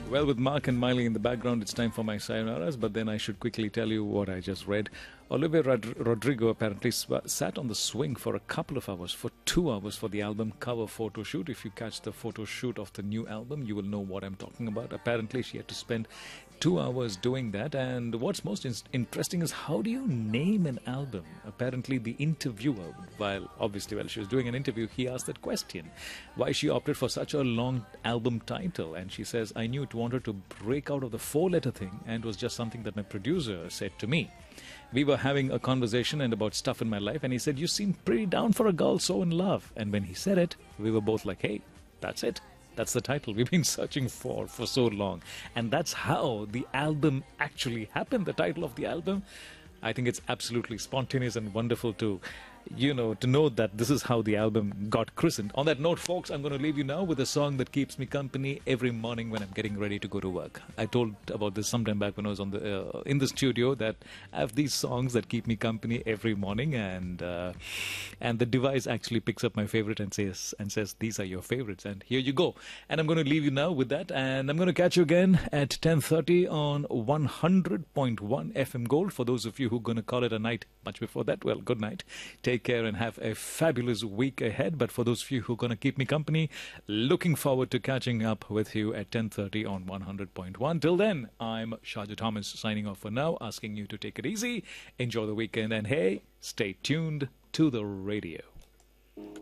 Well, with Mark and Miley in the background, it's time for my sayonaras, but then I should quickly tell you what I just read. Olivia Rodrigo apparently sat on the swing for a couple of hours, for 2 hours, for the album cover photo shoot. If you catch the photo shoot of the new album, you will know what I'm talking about. Apparently, she had to spend 2 hours doing that. And what's most interesting is, how do you name an album? Apparently, the interviewer, while she was doing an interview, he asked that question, why she opted for such a long album title. And she says, I knew it wanted to break out of the four-letter thing, and it was just something that my producer said to me. We were having a conversation and about stuff in my life, and he said, you seem pretty down for a girl so in love. And when he said it, we were both like, hey, that's it. That's the title we've been searching for so long. And that's how the album actually happened, the title of the album. I think it's absolutely spontaneous and wonderful to know that this is how the album got christened. On that note, folks, I'm going to leave you now with a song that keeps me company every morning when I'm getting ready to go to work. I told about this sometime back when I was in the studio, that I have these songs that keep me company every morning, and the device actually picks up my favorite and says these are your favorites, and here you go. And I'm going to leave you now with that, and I'm going to catch you again at 10:30 on 100.1 FM Gold. For those of you who are going to call it a night much before that, well, good night. Take care and have a fabulous week ahead. But for those of you who are going to keep me company, looking forward to catching up with you at 10:30 on 100.1. Till then, I'm Shaja Thomas signing off for now, asking you to take it easy, enjoy the weekend, and hey, stay tuned to the radio.